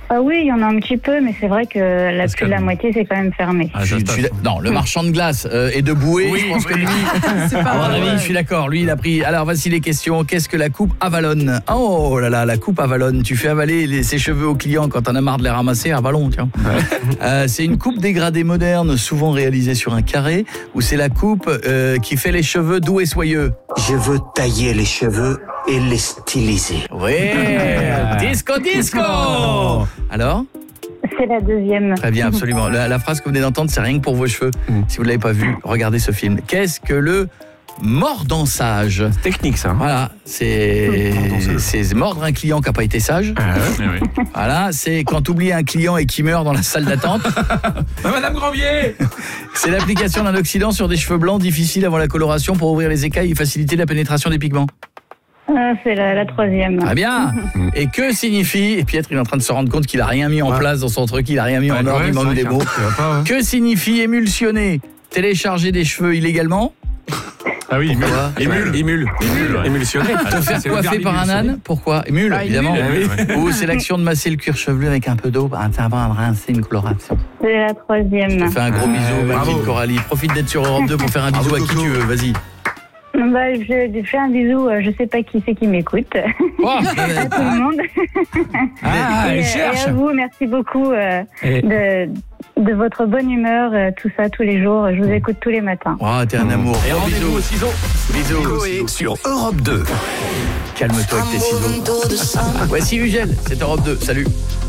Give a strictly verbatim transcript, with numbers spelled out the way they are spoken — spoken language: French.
Ah oui, il y en a un petit peu, mais c'est vrai que la Parce plus que- de la moitié, c'est quand même fermé. Ah, je, je suis, non, le marchand de glace euh, et de bouée, Oui, je pense oui. que lui, C'est à pas mon vrai. avis, je suis d'accord. Lui, il a pris. Alors, voici les questions. Qu'est-ce que la coupe Avalon? Oh là là, la coupe Avalon. Tu fais avaler les, ses cheveux au client quand t'en as marre de les ramasser. Avalon, tiens. Euh, c'est une coupe dégradée moderne, souvent réalisée sur un carré, ou c'est la coupe euh, qui fait les cheveux doux et soyeux? Je veux tailler les cheveux et les styliser. Ouais, disco, disco. Alors? C'est la deuxième. Très bien, absolument. La, la phrase que vous venez d'entendre, c'est rien que pour vos cheveux. Mm. Si vous ne l'avez pas vu, regardez ce film. Qu'est-ce que le mordansage? Technique, ça. Voilà, c'est Mordansage. c'est mordre un client qui n'a pas été sage. Ah, ouais. Eh oui. Voilà, c'est quand tu oublies un client et qui meurt dans la salle d'attente. Ah, Madame Granvier. C'est l'application d'un oxydant sur des cheveux blancs difficiles avant la coloration pour ouvrir les écailles et faciliter la pénétration des pigments. Ah, c'est la, la troisième. Très bien. Et que signifie, et Pietre il est en train de se rendre compte qu'il a rien mis en Ouais. place dans son truc, il a rien mis en Ouais, ordre, ouais, il c'est manque vrai des qu'il y a un mots. truc qui va pas, hein. Que signifie émulsionner? Télécharger des cheveux illégalement? Ah oui, émule. Pourquoi? Émule, émule, Émule, ouais. émulsionné. Se faire C'est le coiffer verbe par un émulsionner. âne? Pourquoi? Émule, Ah, évidemment. émule. Ah oui. Ou c'est l'action de masser le cuir chevelu avec un peu d'eau, un tabac, un rincer, une coloration. C'est la troisième. Je te fais un gros Ah, bisou, bravo. Mathilde Coralie. Profite d'être sur Europe deux pour faire un bisou Bravo, à qui Coco. tu veux, vas-y. Bah, je, je fais un bisou, euh, je sais pas qui c'est qui m'écoute. Oh, À tout le monde. Ah, et, elle et cherche. à vous, merci beaucoup euh, Et- de, de votre bonne humeur, euh, tout ça, tous les jours. Je vous écoute tous les matins. oh, t'es un amour. Et Gros rendez-vous au bisous. ciseau. Bisous. Chloé sur Europe deux. Calme-toi avec tes ciseaux. Voici Ugel, c'est Europe deux. Salut.